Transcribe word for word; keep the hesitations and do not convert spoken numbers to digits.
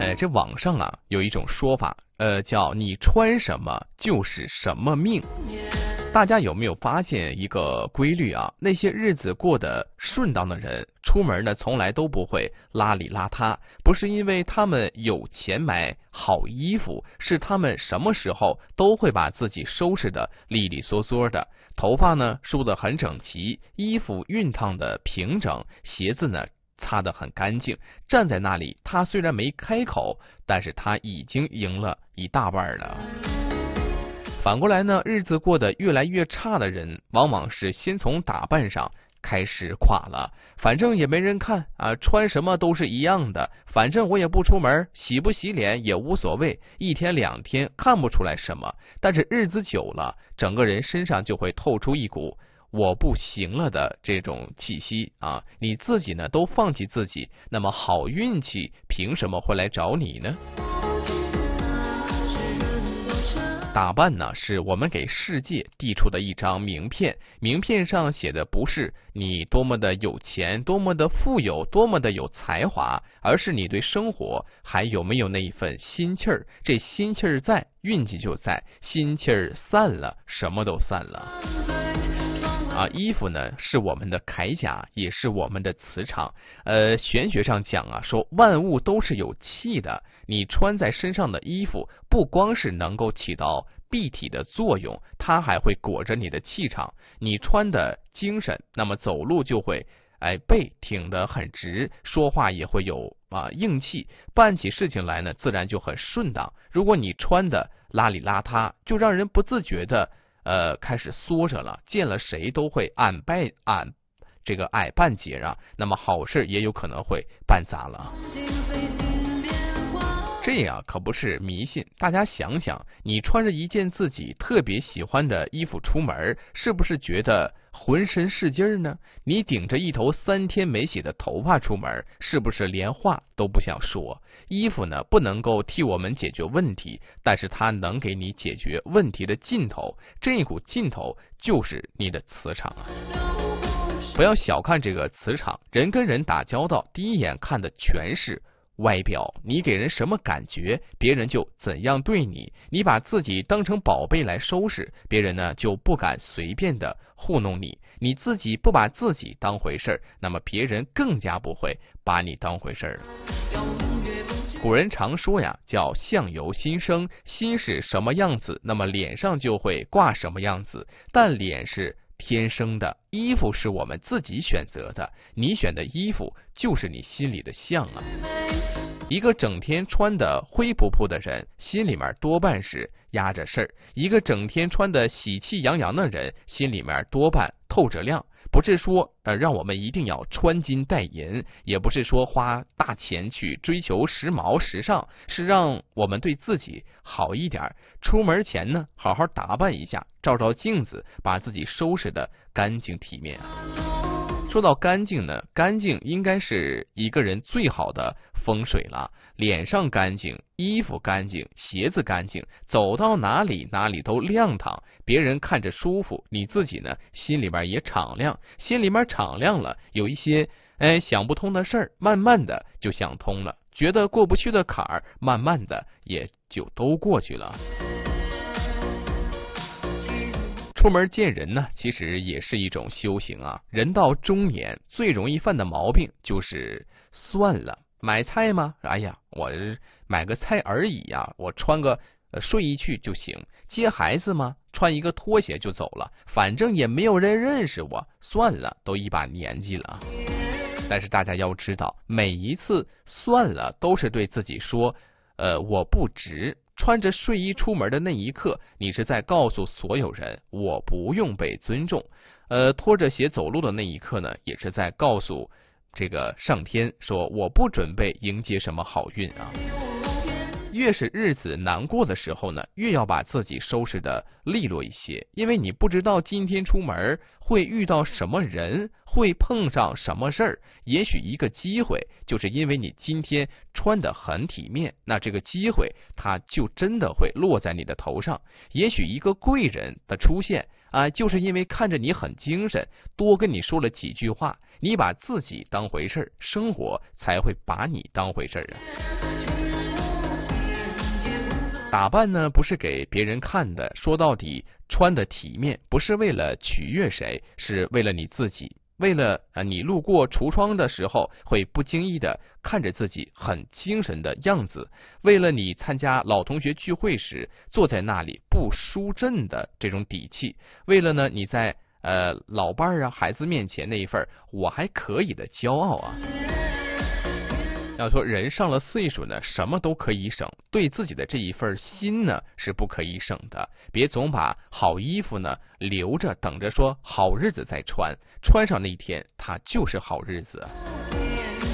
呃，这网上啊有一种说法，呃，叫你穿什么就是什么命。大家有没有发现一个规律啊？那些日子过得顺当的人，出门呢从来都不会邋里邋遢，不是因为他们有钱买好衣服，是他们什么时候都会把自己收拾得利利索索的，头发呢梳得很整齐，衣服熨烫的平整，鞋子呢擦得很干净。站在那里，他虽然没开口，但是他已经赢了一大半了。反过来呢，日子过得越来越差的人，往往是先从打扮上开始垮了。反正也没人看啊，穿什么都是一样的，反正我也不出门，洗不洗脸也无所谓，一天两天看不出来什么。但是日子久了，整个人身上就会透出一股我不行了的这种气息啊！你自己呢都放弃自己，那么好运气凭什么会来找你呢？打扮呢，是我们给世界递出的一张名片，名片上写的不是你多么的有钱，多么的富有，多么的有才华，而是你对生活还有没有那一份心气儿。这心气儿在，运气就在；心气儿散了，什么都散了。啊，衣服呢是我们的铠甲，也是我们的磁场。呃，玄学上讲啊，说万物都是有气的。你穿在身上的衣服，不光是能够起到蔽体的作用，它还会裹着你的气场。你穿的精神，那么走路就会哎背挺得很直，说话也会有啊硬气，办起事情来呢，自然就很顺当。如果你穿的邋里邋遢，就让人不自觉的呃开始缩着了，见了谁都会俺拜俺这个矮半截啊，那么好事也有可能会办砸了。这呀可不是迷信，大家想想，你穿着一件自己特别喜欢的衣服出门，是不是觉得浑身是劲儿呢？你顶着一头三天没洗的头发出门，是不是连话都不想说？衣服呢，不能够替我们解决问题，但是它能给你解决问题的尽头，这一股尽头就是你的磁场啊！不要小看这个磁场，人跟人打交道，第一眼看的全是外表，你给人什么感觉，别人就怎样对你。你把自己当成宝贝来收拾，别人呢就不敢随便的糊弄你。你自己不把自己当回事儿，那么别人更加不会把你当回事儿了。古人常说呀，叫相由心生，心是什么样子，那么脸上就会挂什么样子。但脸是天生的，衣服是我们自己选择的，你选的衣服就是你心里的相啊。一个整天穿的灰扑扑的人，心里面多半是压着事儿；一个整天穿的喜气洋洋的人，心里面多半透着亮。不是说呃让我们一定要穿金戴银，也不是说花大钱去追求时髦时尚，是让我们对自己好一点。出门前呢，好好打扮一下，照照镜子，把自己收拾得干净体面。说到干净呢，干净应该是一个人最好的风水了。脸上干净，衣服干净，鞋子干净，走到哪里哪里都亮堂，别人看着舒服，你自己呢心里边也敞亮，心里面敞亮了，有一些哎想不通的事儿，慢慢的就想通了，觉得过不去的坎儿，慢慢的也就都过去了。出门见人呢，其实也是一种修行啊。人到中年，最容易犯的毛病就是算了。买菜吗？哎呀，我买个菜而已呀，我穿个睡衣去就行。接孩子吗？穿一个拖鞋就走了，反正也没有人认识我，算了，都一把年纪了。但是大家要知道，每一次算了都是对自己说，呃，我不值。穿着睡衣出门的那一刻，你是在告诉所有人，我不用被尊重。呃，拖着鞋走路的那一刻呢，也是在告诉这个上天说，我不准备迎接什么好运啊。越是日子难过的时候呢，越要把自己收拾的利落一些，因为你不知道今天出门会遇到什么人，会碰上什么事儿。也许一个机会，就是因为你今天穿得很体面，那这个机会它就真的会落在你的头上。也许一个贵人的出现啊，就是因为看着你很精神，多跟你说了几句话，你把自己当回事儿，生活才会把你当回事儿啊。 打扮呢不是给别人看的，说到底穿的体面不是为了取悦谁，是为了你自己，为了啊你路过橱窗的时候会不经意的看着自己很精神的样子，为了你参加老同学聚会时坐在那里不输阵的这种底气，为了呢你在呃老伴啊孩子面前那一份我还可以的骄傲啊。要说人上了岁数呢，什么都可以省，对自己的这一份心呢是不可以省的。别总把好衣服呢留着，等着说好日子再穿，穿上那一天它就是好日子。